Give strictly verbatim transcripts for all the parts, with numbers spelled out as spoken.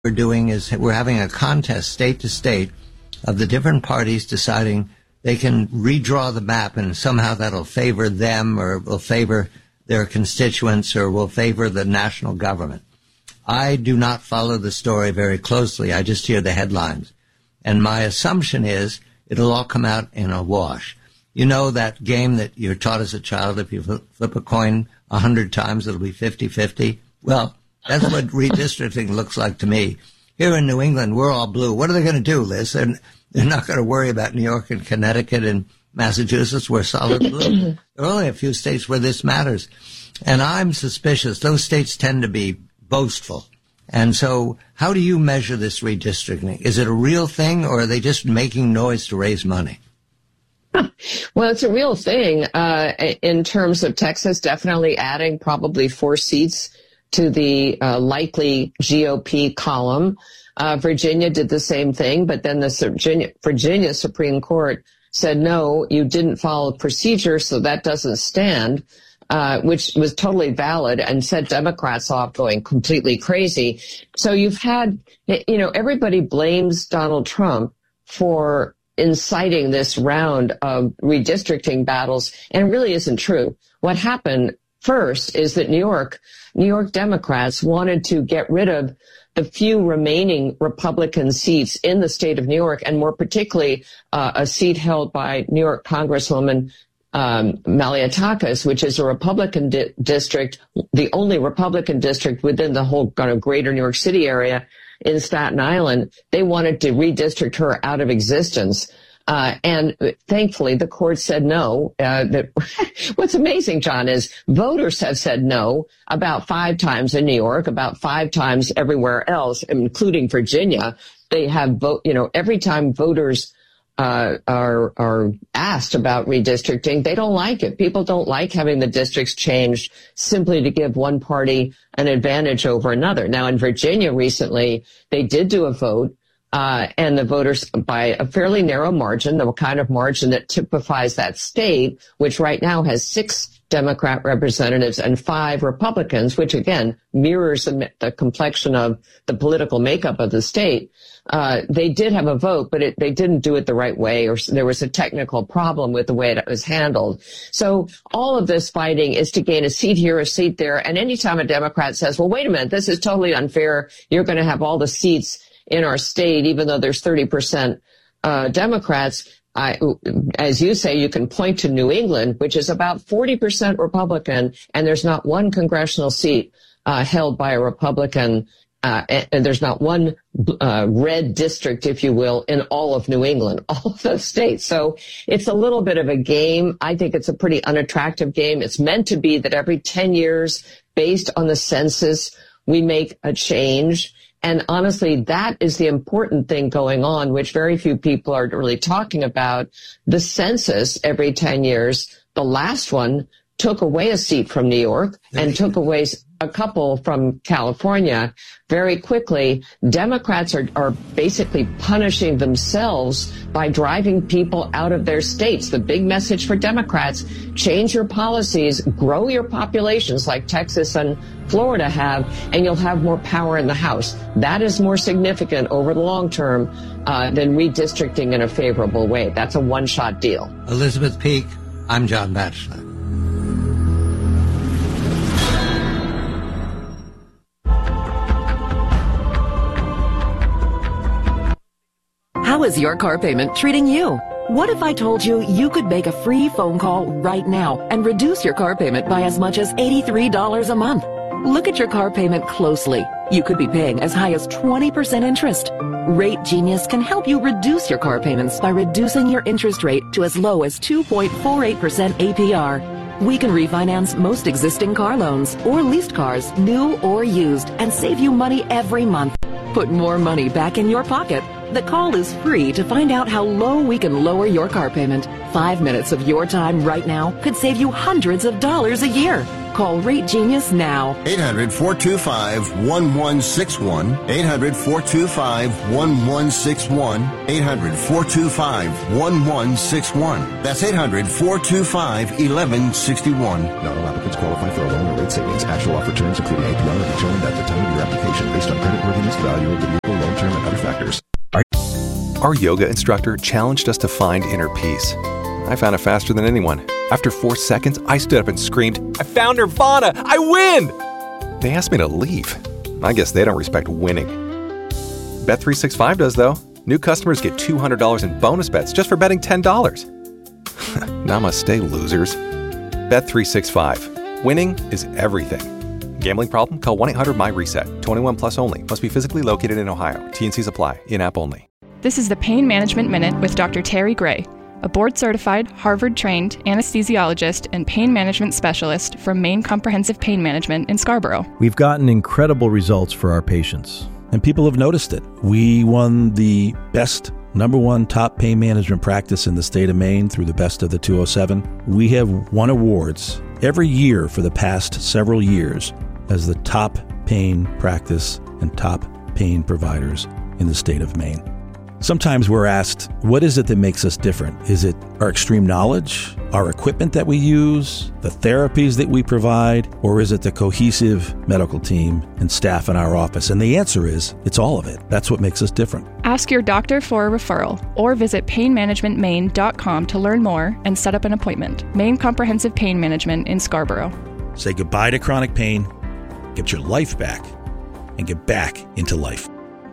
we're doing is we're having a contest state to state of the different parties deciding they can redraw the map, and somehow that'll favor them or will favor their constituents or will favor the national government. I do not follow the story very closely. I just hear the headlines. And my assumption is it'll all come out in a wash. You know that game that you're taught as a child, if you flip a coin a hundred times, it'll be fifty-fifty? Well, that's what redistricting looks like to me. Here in New England, we're all blue. What are they going to do, Liz? They're, they're not going to worry about New York and Connecticut and Massachusetts. We're solid blue. There are only a few states where this matters. And I'm suspicious. Those states tend to be boastful. And so how do you measure this redistricting? Is it a real thing, or are they just making noise to raise money? Well, it's a real thing uh, in terms of Texas definitely adding probably four seats to the uh, likely G O P column. Uh, Virginia did the same thing, but then the Virginia, Virginia Supreme Court said, no, you didn't follow procedure, so that doesn't stand, uh, which was totally valid and set Democrats off going completely crazy. So you've had, you know, everybody blames Donald Trump for inciting this round of redistricting battles, and it really isn't true. What happened first is that New York, New York Democrats wanted to get rid of the few remaining Republican seats in the state of New York, and more particularly uh, a seat held by New York Congresswoman um, Malliotakis, which is a Republican di- district, the only Republican district within the whole kind of greater New York City area in Staten Island. They wanted to redistrict her out of existence. Uh, and thankfully, the court said no. Uh, that what's amazing, John, is voters have said no about five times in New York, about five times everywhere else, including Virginia. They have vote, you know, every time voters uh, are are asked about redistricting, they don't like it. People don't like having the districts changed simply to give one party an advantage over another. Now, in Virginia recently, they did do a vote. Uh, and the voters, by a fairly narrow margin, the kind of margin that typifies that state, which right now has six Democrat representatives and five Republicans, which again mirrors the, the complexion of the political makeup of the state. Uh, they did have a vote, but it, they didn't do it the right way, or there was a technical problem with the way it was handled. So all of this fighting is to gain a seat here, a seat there. And anytime a Democrat says, well, wait a minute, this is totally unfair, you're going to have all the seats in our state, even though there's thirty percent uh, Democrats, I, as you say, you can point to New England, which is about forty percent Republican, and there's not one congressional seat uh, held by a Republican, uh, and there's not one uh, red district, if you will, in all of New England, all of those states. So it's a little bit of a game. I think it's a pretty unattractive game. It's meant to be that every ten years, based on the census, we make a change. And honestly, that is the important thing going on, which very few people are really talking about. The census every ten years, the last one took away a seat from New York and took away a couple from California very quickly. Democrats are, are basically punishing themselves by driving people out of their states. The big message for Democrats, change your policies, grow your populations like Texas and Florida have, and you'll have more power in the House. That is more significant over the long term uh, than redistricting in a favorable way. That's a one-shot deal. Elizabeth Peak, I'm John Batchelor. How is your car payment treating you? What if I told you you could make a free phone call right now and reduce your car payment by as much as eighty-three dollars a month? Look at your car payment closely. You could be paying as high as twenty percent interest. Rate Genius can help you reduce your car payments by reducing your interest rate to as low as two point four eight percent A P R. We can refinance most existing car loans or leased cars, new or used, and save you money every month. Put more money back in your pocket. The call is free to find out how low we can lower your car payment. Five minutes of your time right now could save you hundreds of dollars a year. Call Rate Genius now. eight hundred, four two five, one one six one. eight hundred, four two five, one one six one. eight hundred, four two five, one one six one. That's eight hundred, four two five, one one six one. Not all applicants qualify for a loan or rate savings. Actual offer terms, including A P R, are determined at the time of your application based on creditworthiness, value of the vehicle, loan term, and other factors. Our yoga instructor challenged us to find inner peace. I found it faster than anyone. After four seconds, I stood up and screamed, "I found Nirvana! I win!" They asked me to leave. I guess they don't respect winning. Bet three sixty-five does, though. New customers get two hundred dollars in bonus bets just for betting ten dollars. Namaste, losers. Bet three sixty-five. Winning is everything. Gambling problem? Call one eight hundred M Y reset. twenty-one plus only. Must be physically located in Ohio. T N Cs apply. In-app only. This is the Pain Management Minute with Doctor Terry Gray, a board-certified, Harvard-trained anesthesiologist and pain management specialist from Maine Comprehensive Pain Management in Scarborough. We've gotten incredible results for our patients, and people have noticed it. We won the best number one top pain management practice in the state of Maine through the Best of the two oh seven. We have won awards every year for the past several years as the top pain practice and top pain providers in the state of Maine. Sometimes we're asked, what is it that makes us different? Is it our extreme knowledge, our equipment that we use, the therapies that we provide, or is it the cohesive medical team and staff in our office? And the answer is, it's all of it. That's what makes us different. Ask your doctor for a referral or visit pain management maine dot com to learn more and set up an appointment. Maine Comprehensive Pain Management in Scarborough. Say goodbye to chronic pain, get your life back, and get back into life.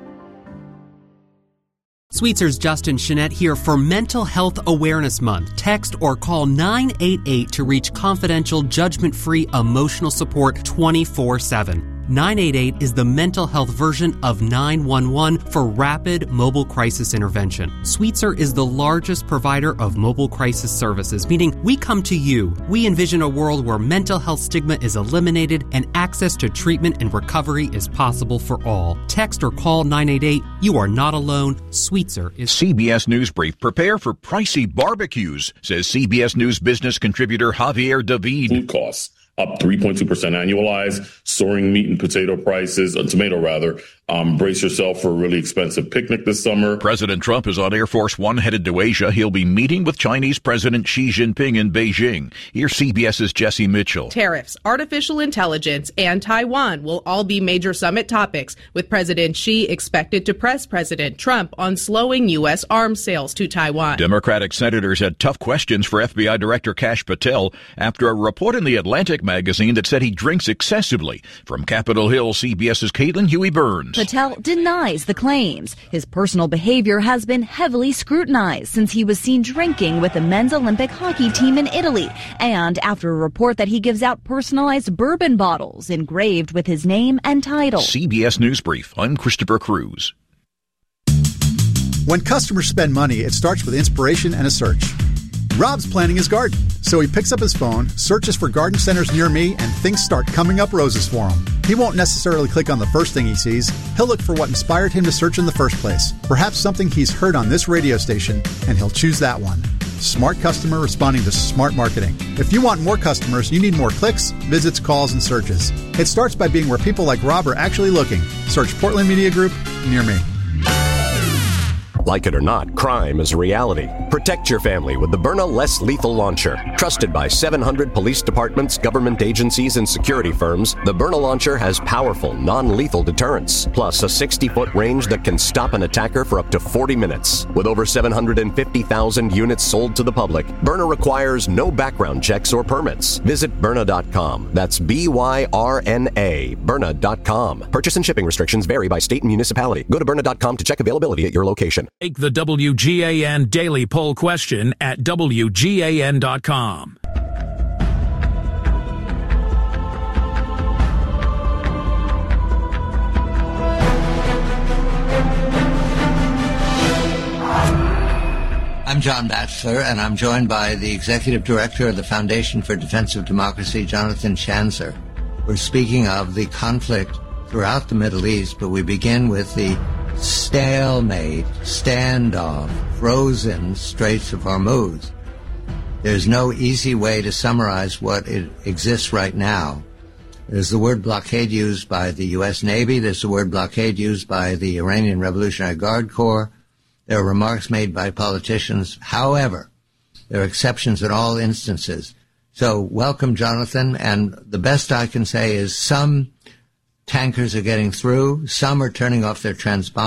Sweetser's Justin Chenette here for Mental Health Awareness Month. Text or call nine eight eight to reach confidential, judgment-free emotional support twenty-four seven. nine eight eight is the mental health version of nine one one for rapid mobile crisis intervention. Sweetser is the largest provider of mobile crisis services, meaning we come to you. We envision a world where mental health stigma is eliminated and access to treatment and recovery is possible for all. Text or call nine eight eight. You are not alone. Sweetser is... C B S News Brief. Prepare for pricey barbecues, says C B S News business contributor Javier David. Food costs up three point two percent annualized, soaring meat and potato prices, uh, tomato rather. Um, brace yourself for a really expensive picnic this summer. President Trump is on Air Force One headed to Asia. He'll be meeting with Chinese President Xi Jinping in Beijing. Here's CBS's Jesse Mitchell. Tariffs, artificial intelligence, and Taiwan will all be major summit topics, with President Xi expected to press President Trump on slowing U S arms sales to Taiwan. Democratic senators had tough questions for F B I Director Kash Patel after a report in The Atlantic magazine that said he drinks excessively. From Capitol Hill, CBS's Caitlin Huey-Burns. Patel denies the claims. His personal behavior has been heavily scrutinized since he was seen drinking with the men's Olympic hockey team in Italy, and after a report that he gives out personalized bourbon bottles engraved with his name and title. C B S News Brief. I'm Christopher Cruz. When customers spend money, it starts with inspiration and a search. Rob's planting his garden, so he picks up his phone, searches for garden centers near me, and things start coming up roses for him. He won't necessarily click on the first thing he sees. He'll look for what inspired him to search in the first place. Perhaps something he's heard on this radio station, and he'll choose that one. Smart customer responding to smart marketing. If you want more customers, you need more clicks, visits, calls, and searches. It starts by being where people like Rob are actually looking. Search Portland Media Group near me. Like it or not, crime is a reality. Protect your family with the Byrna Less Lethal Launcher. Trusted by seven hundred police departments, government agencies, and security firms, the Byrna Launcher has powerful, non-lethal deterrence, plus a sixty-foot range that can stop an attacker for up to forty minutes. With over seven hundred fifty thousand units sold to the public, Byrna requires no background checks or permits. Visit Byrna dot com. That's B Y R N A, Byrna dot com. Purchase and shipping restrictions vary by state and municipality. Go to Byrna dot com to check availability at your location. Take the W G A N Daily Poll question at W G A N dot com. I'm John Batchelor, and I'm joined by the Executive Director of the Foundation for Defense of Democracy, Jonathan Schanzer. We're speaking of the conflict throughout the Middle East, but we begin with the stalemate, standoff, frozen Straits of Hormuz. There's no easy way to summarize what it exists right now. There's the word blockade used by the U S Navy. There's the word blockade used by the Iranian Revolutionary Guard Corps. There are remarks made by politicians. However, there are exceptions in all instances. So welcome, Jonathan. And the best I can say is some tankers are getting through. Some are turning off their transponders.